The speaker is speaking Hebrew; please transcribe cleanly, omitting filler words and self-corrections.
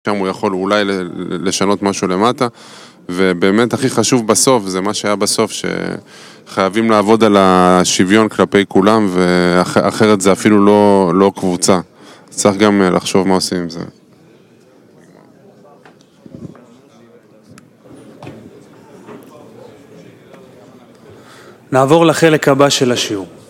שם הוא יכול אולי לשנות משהו למטה, ובאמת הכי חשוב בסוף, זה מה שהיה בסוף, שחייבים לעבוד על השוויון כלפי כולם, ואחרת זה אפילו לא קבוצה. צריך גם לחשוב מה עושים עם זה. נעבור לחלק הבא של השיעור.